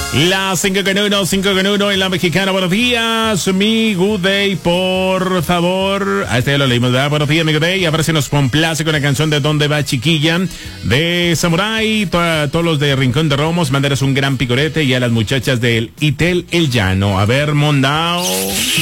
La 5 con 1 en la mexicana. Buenos días, mi good day, por favor. A este ya lo leímos, ¿verdad? Buenos días, mi good day. A ver si nos complace con la canción de ¿Dónde va chiquilla? De Samurai. Todos los de Rincón de Romos, mandarles un gran picorete y a las muchachas del Itel El Llano. A ver, Mondao.